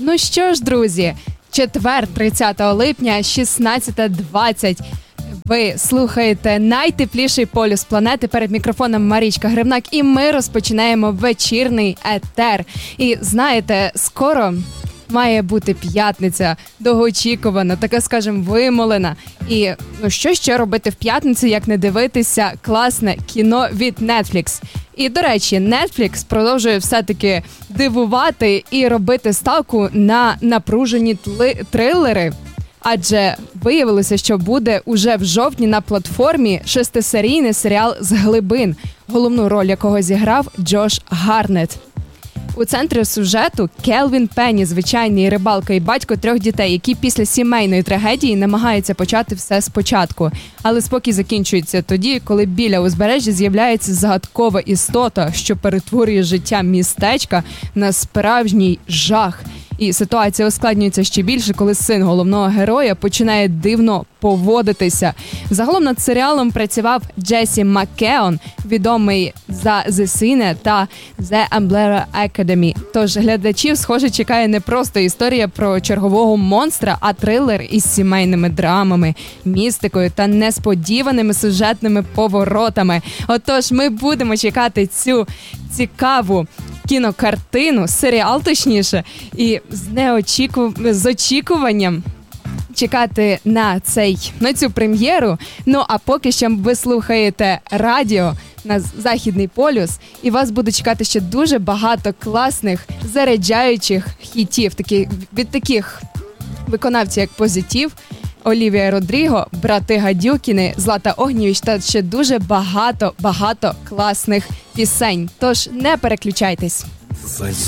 Ну що ж, друзі, четвер, 30 липня, 16:20. Ви слухаєте найтепліший полюс планети. Перед мікрофоном Марічка Гривнак, і ми розпочинаємо вечірний етер. І знаєте, скоро має бути п'ятниця, довгоочікувана, така, скажімо, вимолена. І ну що ще робити в п'ятницю, як не дивитися класне кіно від Netflix. І, до речі, Netflix продовжує все-таки дивувати і робити ставку на напружені трилери. Адже виявилося, що буде уже в жовтні на платформі 6-серійний серіал «З глибин», головну роль якого зіграв Джош Гарнетт. У центрі сюжету Келвін Пенні, звичайний рибалка і батько 3 дітей, які після сімейної трагедії намагаються почати все спочатку. Але спокій закінчується тоді, коли біля узбережжя з'являється загадкова істота, що перетворює життя містечка на справжній жах. І ситуація ускладнюється ще більше, коли син головного героя починає дивно поводитися. Загалом над серіалом працював Джесі МакКеон, відомий за The Sinner та The Umbrella Academy. Тож глядачів, схоже, чекає не просто історія про чергового монстра, а трилер із сімейними драмами, містикою та несподіваними сюжетними поворотами. Отож, ми будемо чекати цю цікаву кінокартину, серіал точніше, і з очікуванням чекати на цю прем'єру. Ну, а поки що ви слухаєте радіо на Західний полюс, і вас буде чекати ще дуже багато класних, заряджаючих хітів, від таких виконавців, як Позитив, Олівія Родріго, брати Гадюкіни, Злата Огнєвіч та ще дуже багато класних пісень. Тож не переключайтесь.